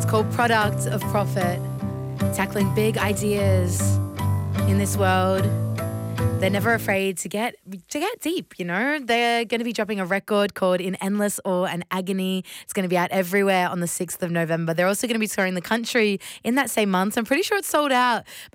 called Product of Profit, tackling big ideas in this world. They're never afraid to get deep, you know. They're going to be dropping a record called In Endless Awe and Agony. It's going to be out everywhere on the 6th of November. They're also going to be touring the country in that same month. I'm pretty sure it's sold out